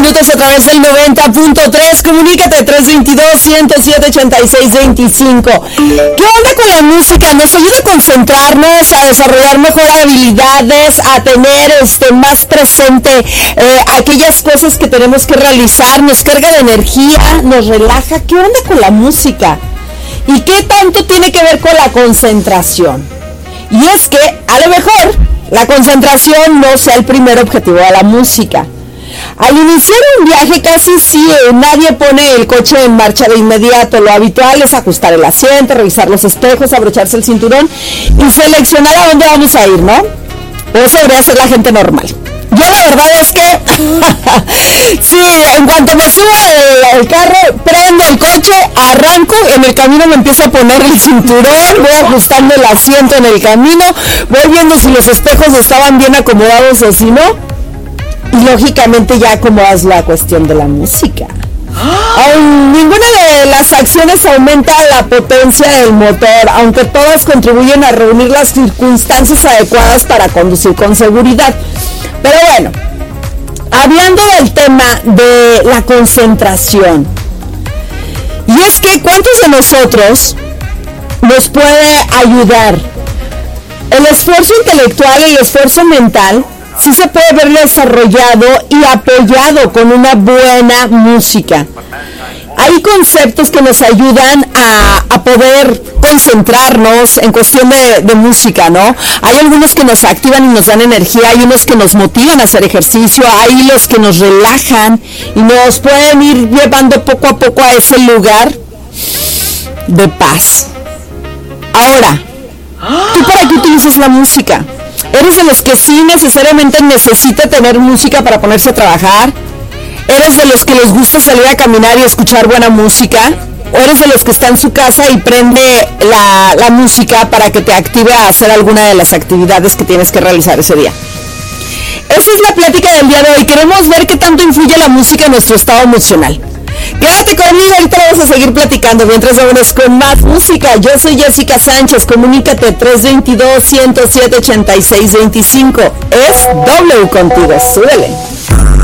minutos a través del 90.3. Comunícate 322-107-8625. ¿Qué onda con la música? Nos ayuda a concentrarnos, a desarrollar mejor habilidades, a tener más presente aquellas cosas que tenemos que realizar. Nos carga de energía, nos relaja. ¿Qué onda con la música? ¿Y qué tanto tiene que ver con la concentración? Y es que a lo mejor la concentración no sea el primer objetivo de la música. Al iniciar un viaje casi nadie pone el coche en marcha de inmediato. Lo habitual es ajustar el asiento, revisar los espejos, abrocharse el cinturón y seleccionar a dónde vamos a ir, ¿no? Eso debería ser la gente normal. Yo la verdad es que sí, en cuanto me subo al carro, prendo el coche, arranco, en el camino me empiezo a poner el cinturón, voy ajustando el asiento en el camino, voy viendo si los espejos estaban bien acomodados o si no, y lógicamente ya acomodas la cuestión de la música. Aún ninguna de las acciones aumenta la potencia del motor, aunque todas contribuyen a reunir las circunstancias adecuadas para conducir con seguridad. Pero bueno, hablando del tema de la concentración, y es que ¿cuántos de nosotros nos puede ayudar? El esfuerzo intelectual y el esfuerzo mental sí se puede ver desarrollado y apoyado con una buena música. Hay conceptos que nos ayudan a poder concentrarnos en cuestión de música, ¿no? Hay algunos que nos activan y nos dan energía, hay unos que nos motivan a hacer ejercicio, hay los que nos relajan y nos pueden ir llevando poco a poco a ese lugar de paz. Ahora, ¿tú para qué utilizas la música? ¿Eres de los que sí necesariamente necesita tener música para ponerse a trabajar? ¿Eres de los que les gusta salir a caminar y escuchar buena música? ¿O eres de los que está en su casa y prende la música para que te active a hacer alguna de las actividades que tienes que realizar ese día? Esa es la plática del día de hoy. Queremos ver qué tanto influye la música en nuestro estado emocional. Quédate conmigo, ahorita vamos a seguir platicando mientras vámonos con más música. Yo soy Jessica Sánchez, comunícate 322-107-8625. Es W contigo, súbele.